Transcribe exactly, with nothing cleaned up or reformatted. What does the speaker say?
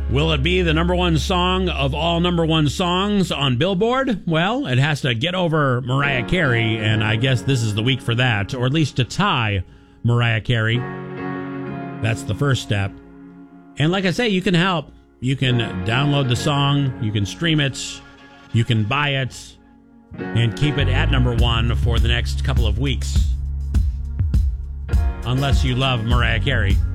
Will it be the number one song of all number one songs on Billboard? Well, it has to get over Mariah Carey, and I guess this is the week for that, or at least to tie Mariah Carey. That's the first step. And like I say, you can help. You can download the song, you can stream it, you can buy it, and keep it at number one for the next couple of weeks. Unless you love Mariah Carey.